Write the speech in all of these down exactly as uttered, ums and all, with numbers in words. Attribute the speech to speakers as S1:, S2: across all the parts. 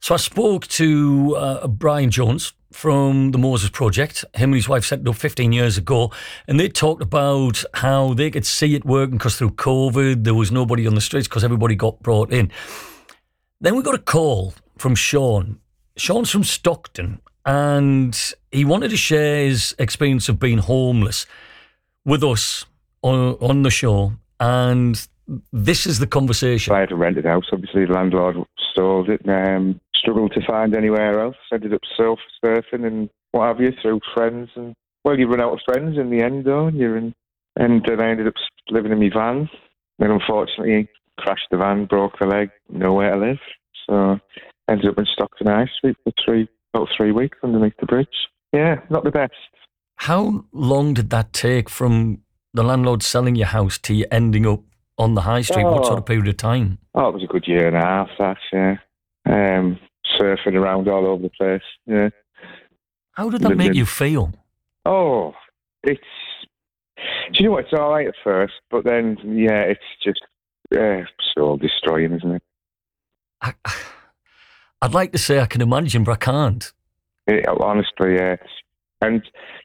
S1: So I spoke to uh, Brian Jones from the Moses Project. Him and his wife set it up fifteen years ago, and they talked about how they could see it working because through COVID there was nobody on the streets because everybody got brought in. Then we got a call from Sean. Sean's from Stockton, and he wanted to share his experience of being homeless with us on, on the show, and this is the conversation.
S2: I had a rented house. Obviously, the landlord sold it. Um, struggled to find anywhere else. Ended up surf surfing and what have you through friends. And well, you run out of friends in the end, though. And you're in, and then I ended up living in my van. Then, unfortunately, crashed the van, broke the leg, nowhere to live. So, ended up in Stockton High Street for three about three weeks underneath the bridge. Yeah, not the best.
S1: How long did that take from the landlord selling your house to you ending up on the high street? Oh, what sort of period of time?
S2: Oh, it was a good year and a half, that, yeah. Um, surfing around all over the place, yeah.
S1: How did that
S2: Living
S1: make
S2: in...
S1: you feel?
S2: Oh, it's... Do you know what? It's all right at first, but then, yeah, it's just uh, soul destroying, isn't it?
S1: I, I'd like to say I can imagine, but I can't.
S2: It, honestly, yeah. And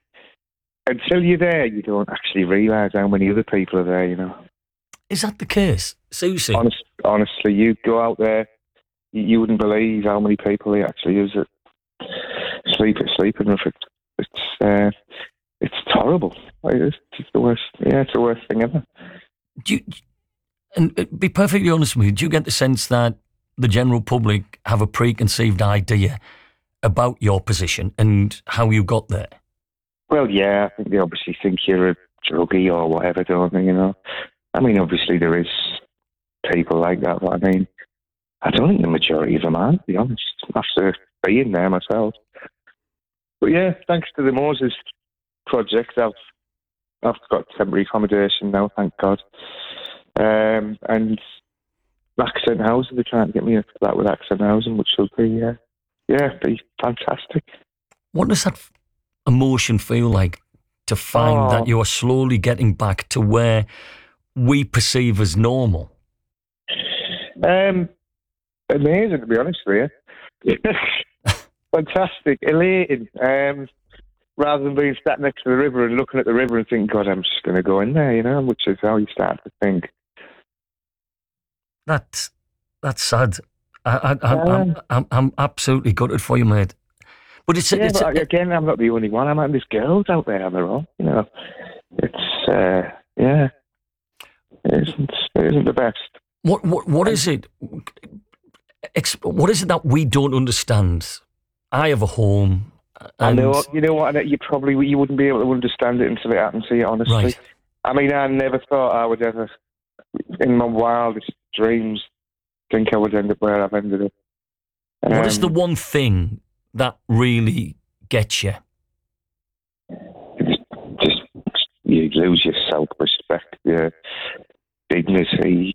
S2: until you're there, you don't actually realise how many other people are there, you know.
S1: Is that the case? Seriously?
S2: Honest, honestly, you go out there, you, you wouldn't believe how many people there actually is that sleep sleeping with it. It's uh, it's horrible. It's, it's the worst. Yeah, it's the worst thing ever.
S1: Do you, and be perfectly honest with me, do you get the sense that the general public have a preconceived idea about your position and how you got there?
S2: Well, yeah, I think they obviously think you're a druggie or whatever, don't they, you know? I mean, obviously there is people like that, but I mean, I don't think the majority of them are, to be honest, after being there myself. But yeah, thanks to the Moses Project, I've I've got temporary accommodation now, thank God. Um, and accent housing, they're trying to get me into that with accent housing, which will be, uh, yeah, be fantastic.
S1: What does that emotion feel like to find
S2: oh.
S1: that you are slowly getting back to where we perceive as normal?
S2: Um, amazing, to be honest with you. Fantastic, elating. Um, rather than being sat next to the river and looking at the river and thinking, God, I'm just going to go in there, you know, which is how you start to think.
S1: That's, that's sad. I, I, I'm, um, I'm, I'm, I'm absolutely gutted for you, mate. But it's,
S2: yeah,
S1: it's
S2: but again, I'm not the only one. I'm there's girls out there on their own, you know. It's, uh, yeah, it isn't, it isn't the best.
S1: What, what, what is it? What is it that we don't understand? I have a home.
S2: I know, you know what, you probably you wouldn't be able to understand it until it happened to you, honestly.
S1: Right.
S2: I mean, I never thought I would ever, in my wildest dreams, think I would end up where I've ended up. Um,
S1: what is the one thing that really gets you?
S2: Just, just you lose your self-respect, your dignity.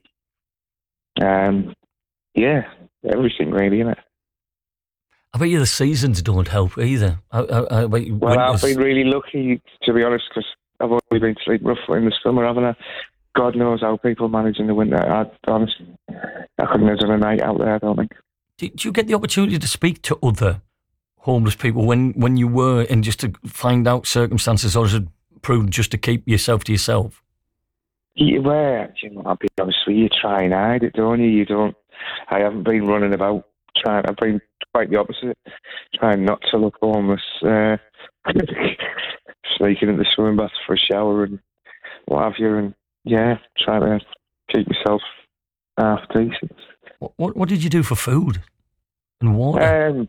S2: Um, yeah, everything really, innit?
S1: I bet you the seasons don't help either. I, I, I bet you
S2: well,
S1: winters...
S2: I've been really lucky, to be honest, because I've only been sleeping rough in the summer, haven't I? God knows how people manage in the winter. I honestly, I couldn't have done a night out there, I don't think.
S1: Do, do you get the opportunity to speak to other homeless people when, when you were, and just to find out circumstances, or is it prudent just to keep yourself to yourself?
S2: Yeah, well, you know, I'll be honest with you, you try and hide it, don't you? You don't. I haven't been running about trying. I've been quite the opposite, trying not to look homeless. Uh, sneaking into the swimming bath for a shower and what have you, and yeah, trying to keep myself half decent.
S1: What, what what did you do for food and water?
S2: Um,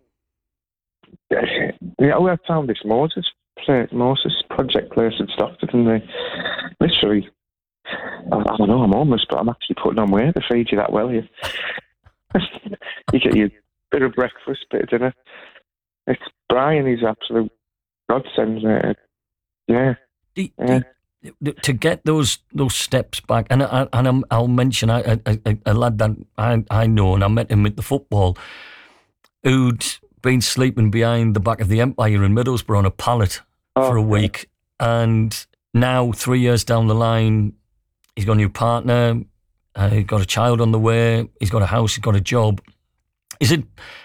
S2: yeah, well, I found this Moses place, Moses Project place in Stockton, and they literally, I, I don't know, I'm homeless, but I'm actually putting on weight. They feed you that well, you. You get your bit of breakfast, bit of dinner. It's Brian, he's absolute godsend. Uh, yeah.
S1: Do,
S2: yeah.
S1: Do, to get those those steps back, and I, and I'm, I'll mention a, a, a lad that I, I know, and I met him at the football, who'd been sleeping behind the back of the Empire in Middlesbrough on a pallet oh, for a week, yeah. And now, three years down the line, he's got a new partner, uh, he's got a child on the way, he's got a house, he's got a job. Is it